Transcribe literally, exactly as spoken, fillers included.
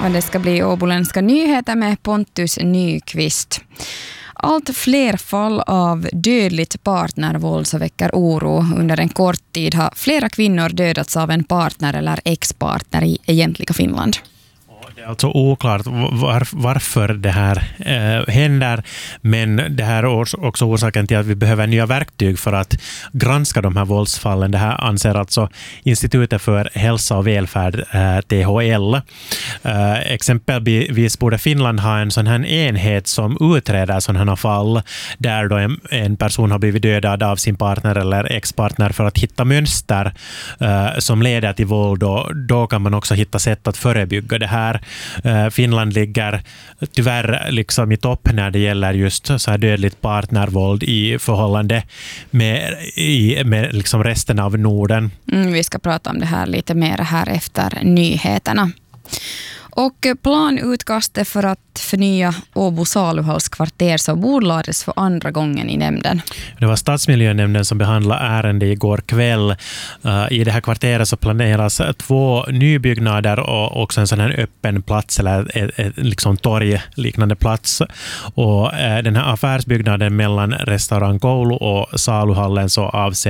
Och det ska bli åboländska nyheter med Pontus Nyqvist. Allt fler fall av dödligt partnervåld så väcker oro. Under en kort tid har flera kvinnor dödats av en partner eller ex-partner i egentliga Finland. Det är alltså oklart var, varför det här eh, händer, men det här är också orsaken till att vi behöver nya verktyg för att granska de här våldsfallen. Det här anser alltså Institutet för hälsa och välfärd, eh, T H L. Eh, exempelvis borde Finland ha en sån här enhet som utreder sådana här fall där då en, en person har blivit dödad av sin partner eller ex-partner för att hitta mönster eh, som leder till våld, och då kan man också hitta sätt att förebygga det här. Finland ligger tyvärr liksom i topp när det gäller just så här dödligt partnervåld i förhållande med, i, med liksom resten av Norden. Mm, vi ska prata om det här lite mer här efter nyheterna. Och planutkastet för att förnya Åbo Saluhalls kvarter så bordlades för andra gången i nämnden. Det var stadsmiljönämnden som behandlade ärende igår kväll. Uh, I det här kvarteret så planeras två nybyggnader och också en sån här öppen plats eller ett, ett liksom torgliknande plats. Och uh, den här affärsbyggnaden mellan restaurang Koulu och Saluhallen så avser